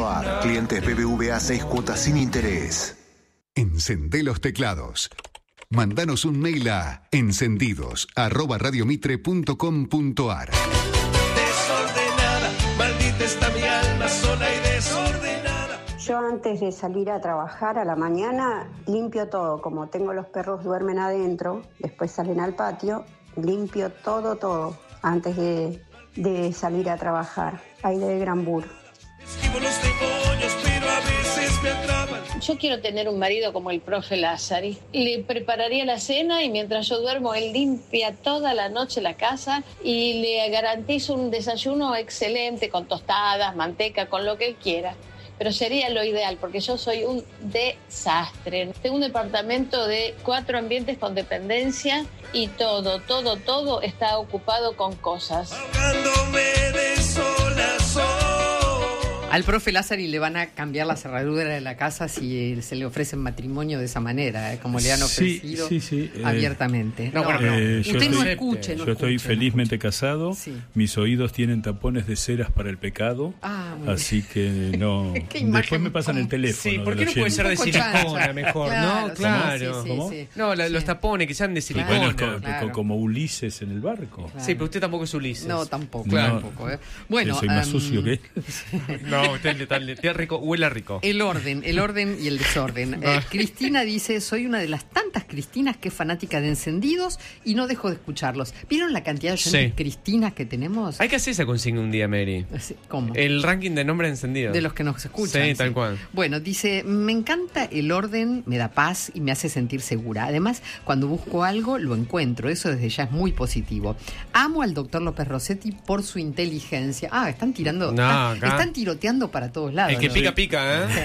BBVA.com.ar. Clientes BBVA 6 cuotas sin interés. Encendé los teclados. Mandanos un mail a encendidos@radiomitre.com.ar. Desordenada, maldita está mi alma sola y desordenada. Yo antes de salir a trabajar a la mañana limpio todo, como tengo los perros duermen adentro, después salen al patio, limpio todo antes de salir a trabajar. Aire de Granbur. Esquivo los demonios, pero a veces me atrapan. Yo quiero tener un marido como el profe Lázari. Le prepararía la cena y mientras yo duermo, él limpia toda la noche la casa y le garantizo un desayuno excelente con tostadas, manteca, con lo que él quiera. Pero sería lo ideal, porque yo soy un desastre. Tengo un departamento de 4 ambientes con dependencia y todo está ocupado con cosas. Ahogándome de sol a sol. Al profe Lázari le van a cambiar la cerradura de la casa si se le ofrece matrimonio de esa manera, como le han ofrecido abiertamente. Usted no escuche. Yo estoy felizmente casado, mis oídos tienen tapones de ceras para el pecado, así que no. Después me pasan el teléfono. Sí, ¿por qué no puede ser de silicona mejor? Claro, ¿no? Claro. ¿Cómo? No, los tapones que sean de silicona. Bueno, como Ulises en el barco. Claro. Sí, pero usted tampoco es Ulises. No, tampoco. Claro. Tampoco. Bueno, soy más sucio que él. No, usted rico, huele rico. El orden y el desorden. Cristina dice, soy una de las tantas Cristinas que es fanática de Encendidos y no dejo de escucharlos. ¿Vieron la cantidad de gente Cristinas que tenemos? Hay que hacer esa consigna un día, Mary. ¿Cómo? El ranking de nombres encendidos. De los que nos escuchan. Sí, tal cual. Bueno, dice, me encanta el orden, me da paz y me hace sentir segura. Además, cuando busco algo, lo encuentro. Eso desde ya es muy positivo. Amo al doctor López Rossetti por su inteligencia. Están tirando... están tiroteando para todos lados. El que pica, ¿eh?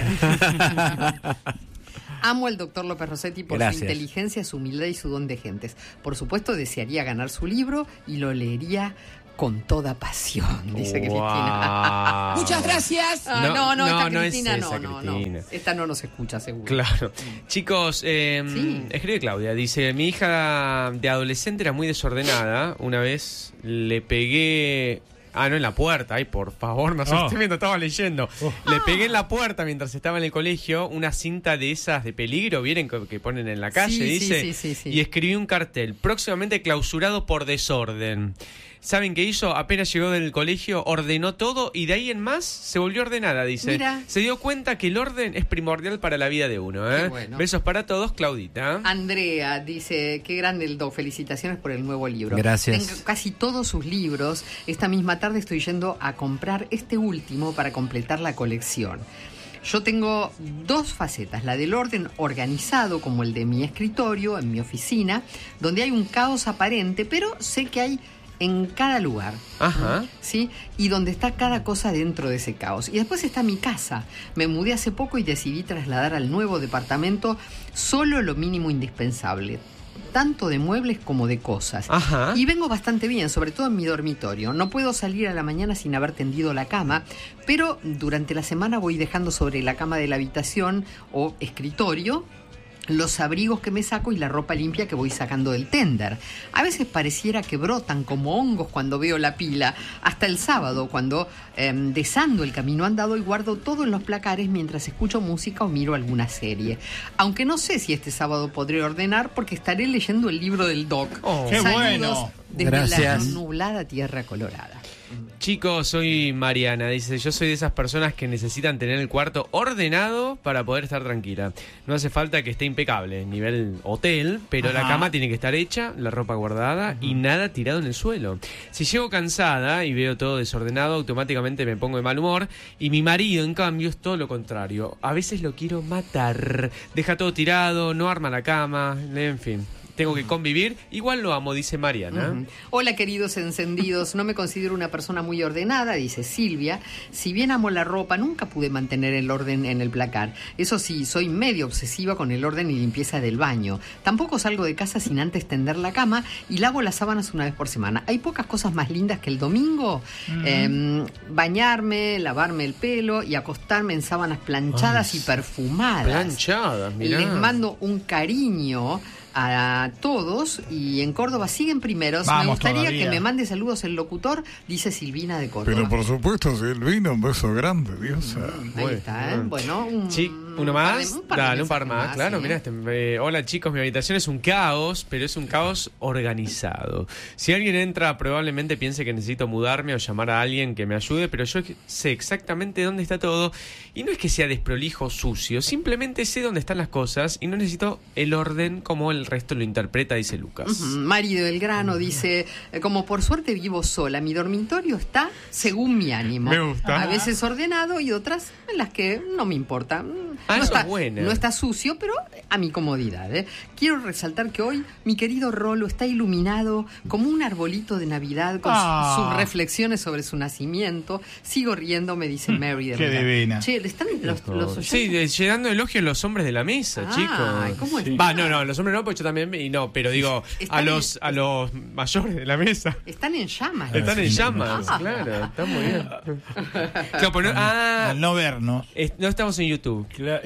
Amo al doctor López Rossetti por su inteligencia, su humildad y su don de gentes. Por supuesto, desearía ganar su libro y lo leería con toda pasión, dice Cristina. Muchas gracias. Esta Cristina no es esa Cristina. Esta no nos escucha, seguro. Claro. Chicos, escribe Claudia, dice, mi hija de adolescente era muy desordenada. Una vez le pegué... no, en la puerta. Ay, por favor, me asusté mientras estaba leyendo. Le pegué en la puerta mientras estaba en el colegio una cinta de esas de peligro, ¿vieron? Que ponen en la calle, dice. Sí. Y escribí un cartel, próximamente clausurado por desorden. ¿Saben qué hizo? Apenas llegó del colegio, ordenó todo y de ahí en más se volvió ordenada, dice. Mira. Se dio cuenta que el orden es primordial para la vida de uno, ¿eh? Bueno. Besos para todos, Claudita. Andrea dice, qué grande el Doc, felicitaciones por el nuevo libro. Gracias. Tengo casi todos sus libros. Esta misma tarde estoy yendo a comprar este último para completar la colección. Yo tengo 2 facetas, la del orden organizado, como el de mi escritorio, en mi oficina, donde hay un caos aparente, pero sé que hay en cada lugar. Ajá. ¿Sí? Y donde está cada cosa dentro de ese caos. Y después está mi casa. Me mudé hace poco y decidí trasladar al nuevo departamento solo lo mínimo indispensable, tanto de muebles como de cosas. Ajá. Y vengo bastante bien, sobre todo en mi dormitorio. No puedo salir a la mañana sin haber tendido la cama, pero durante la semana voy dejando sobre la cama de la habitación o escritorio los abrigos que me saco y la ropa limpia que voy sacando del tender. A veces pareciera que brotan como hongos cuando veo la pila. Hasta el sábado, cuando desando el camino andado y guardo todo en los placares mientras escucho música o miro alguna serie. Aunque no sé si este sábado podré ordenar porque estaré leyendo el libro del Doc. ¡Qué Saludos bueno! desde Gracias. la nublada tierra colorada. Chicos, soy Mariana, dice, yo soy de esas personas que necesitan tener el cuarto ordenado para poder estar tranquila. No hace falta que esté impecable, nivel hotel, pero la cama tiene que estar hecha, la ropa guardada y nada tirado en el suelo. Si llego cansada y veo todo desordenado, automáticamente me pongo de mal humor y mi marido, en cambio, es todo lo contrario. A veces lo quiero matar, deja todo tirado, no arma la cama, en fin. Tengo que convivir, igual lo amo, dice Mariana. Hola, queridos encendidos, no me considero una persona muy ordenada, dice Silvia. Si bien amo la ropa, nunca pude mantener el orden en el placar. Eso sí, soy medio obsesiva con el orden y limpieza del baño. Tampoco salgo de casa sin antes tender la cama y lavo las sábanas una vez por semana. Hay pocas cosas más lindas que el domingo. Bañarme, lavarme el pelo y acostarme en sábanas planchadas y perfumadas. Planchadas, mirá. Les mando un cariño a todos y en Córdoba siguen primeros. Vamos, me gustaría todavía. que me mande saludos el locutor, dice Silvina de Córdoba. Pero por supuesto, Silvina, un beso grande, Diosa. Ahí está, ¿eh? Bueno, uno más. Dale, un par mensajes más. Claro, sí. mirá, hola chicos, mi habitación es un caos, pero es un caos organizado. Si alguien entra, probablemente piense que necesito mudarme o llamar a alguien que me ayude, pero yo sé exactamente dónde está todo. Y no es que sea desprolijo o sucio, simplemente sé dónde están las cosas y no necesito el orden como el resto lo interpreta, dice Lucas. Mari de Belgrano dice, como por suerte vivo sola, mi dormitorio está según mi ánimo. Me gusta. A veces ordenado y otras en las que no me importa. Eso es buena. No está sucio, pero a mi comodidad. Quiero resaltar que hoy mi querido Rolo está iluminado como un arbolito de Navidad con sus reflexiones sobre su nacimiento. Sigo riendo, me dice Mary de Qué Belgrano. divina. Che, están los oyentes. Sí, llegando elogios a los hombres de la mesa, chicos. ¿Cómo es? Va, no, los hombres no, porque yo también, y no, pero digo, a los mayores de la mesa. Están en llamas. Están en llamas, claro, está muy bien. Claro, pues Al no vernos. no estamos en YouTube.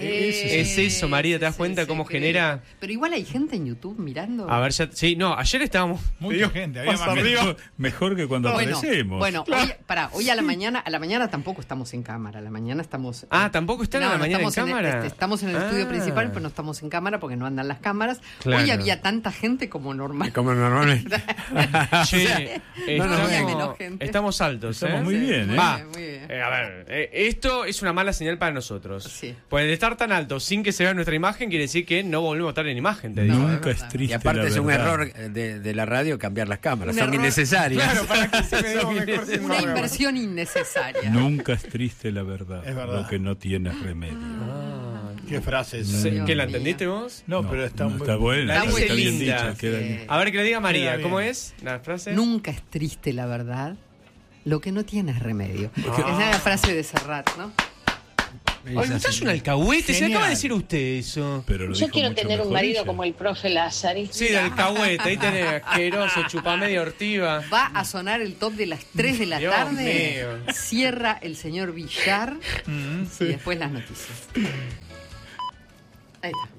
Es eso, María, ¿te das cuenta cómo genera? Pero igual hay gente en YouTube mirando. A ver, ya, sí, no, ayer estábamos Mucha gente, había más Mejor que cuando aparecemos. Bueno, hoy a la mañana tampoco estamos en cámara, a la mañana estamos... ¿tampoco están a la mañana en cámara? Estamos en el estudio principal, pero no estamos en cámara porque no andan las cámaras. Claro. Hoy había tanta gente como normal. Como normalmente. Che, menos gente. estamos altos, Estamos muy bien, ¿eh? Va, muy bien. a ver, esto es una mala señal para nosotros. Sí. Pues de estar tan alto sin que se vea nuestra imagen quiere decir que no volvemos a estar en imagen, te digo. Nunca es triste. Y aparte la es un verdad. error de la radio cambiar las cámaras. Un Son error. innecesarias. Claro, para que se vea mejor. Una inversión innecesaria. Nunca es triste la verdad. Es verdad. Lo que no tiene remedio. Qué frases. ¿Qué la mío. entendiste vos? No, pero está muy... está buena. La dice Está bien linda. dicha, queda bien. A ver, que le diga María, Queda bien. ¿cómo es la frase? Nunca es triste la verdad. Lo que no tiene es remedio. Es la frase de Serrat, ¿no? Ay, usted es un alcahuete, se Genial. acaba de decir usted eso. Pero lo Yo dijo quiero mucho tener un mejor marido ella. como el profe Lázari. Sí, de alcahuete, ahí tenés asqueroso, chupamedia ortiva. Va a sonar el top de las 3 de la Dios tarde. mío. Cierra el señor Villar y después las noticias. Ahí está.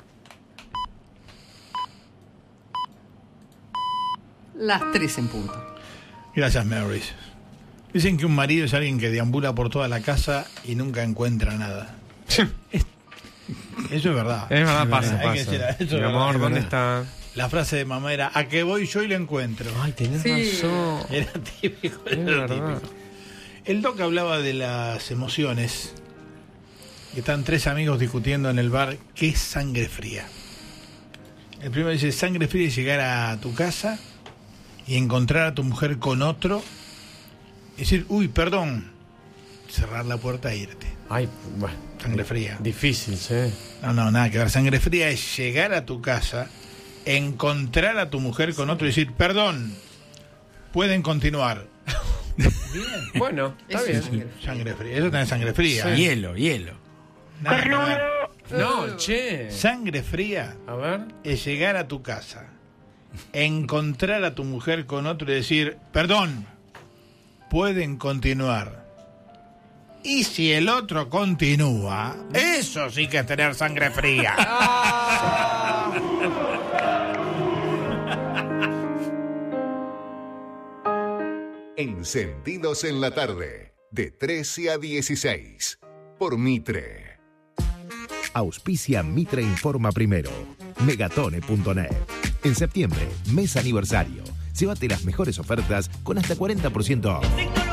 Las 3 en punto. Gracias, Mary. Dicen que un marido es alguien que deambula por toda la casa y nunca encuentra nada. Eso es verdad. Es verdad, pasa, Hay que pasa. decir, eso es Mi verdad, amor, es ¿dónde verdad. está? La frase de mamá era, ¿a qué voy yo y lo encuentro? Ay, tenés razón. Era típico. Es Era verdad. típico. El doc hablaba de las emociones. Que están 3 amigos discutiendo en el bar qué es sangre fría. El primero dice, sangre fría es llegar a tu casa y encontrar a tu mujer con otro y decir, uy, perdón, cerrar la puerta e irte. Ay, bueno. Sangre fría. Difícil, sí. No, nada que ver. Sangre fría es llegar a tu casa, encontrar a tu mujer con otro y decir, perdón, pueden continuar. Bueno, está Eso bien. es Sangre fría. Eso tenés sangre fría. Sí. Hielo. Nada que ver. No, che. Sangre fría A ver. es llegar a tu casa, encontrar a tu mujer con otro y decir, perdón, pueden continuar. Y si el otro continúa, eso sí que es tener sangre fría. Encendidos en la tarde, de 13 a 16, por Mitre. Auspicia Mitre Informa Primero. Megatone.net. En septiembre, mes aniversario. Llévate las mejores ofertas con hasta 40% off.